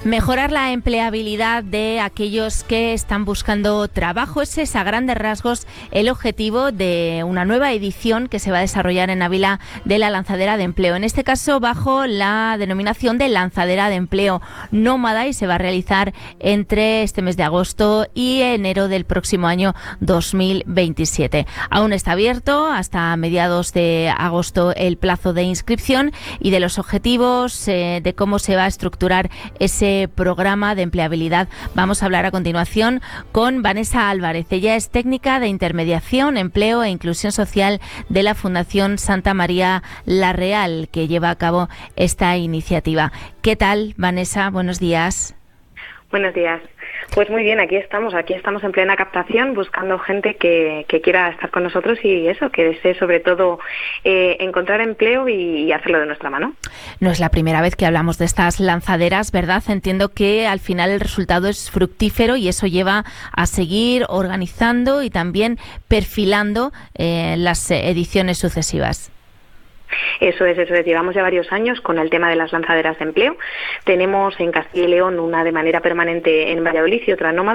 Mejorar la empleabilidad de aquellos que están buscando trabajo. Ese es a grandes rasgos el objetivo de una nueva edición que se va a desarrollar en Ávila de la Lanzadera de Empleo. En este caso bajo la denominación de Lanzadera de Empleo Nómada, y se va a realizar entre este mes de agosto y enero del próximo año 2027. Aún está abierto hasta mediados de agosto el plazo de inscripción, y de los objetivos, de cómo se va a estructurar ese programa de empleabilidad vamos a hablar a continuación con Vanessa Álvarez. Ella es técnica de intermediación, empleo e inclusión social de la Fundación Santa María La Real, que lleva a cabo esta iniciativa. ¿Qué tal, Vanessa? Buenos días. Buenos días. Pues muy bien, aquí estamos en plena captación, buscando gente que quiera estar con nosotros y eso, que desee sobre todo encontrar empleo y hacerlo de nuestra mano. No es la primera vez que hablamos de estas lanzaderas, ¿verdad? Entiendo que al final el resultado es fructífero y eso lleva a seguir organizando y también perfilando las ediciones sucesivas. Eso es. Llevamos ya varios años con el tema de las lanzaderas de empleo. Tenemos en Castilla y León una de manera permanente en Valladolid y otra en Nómada.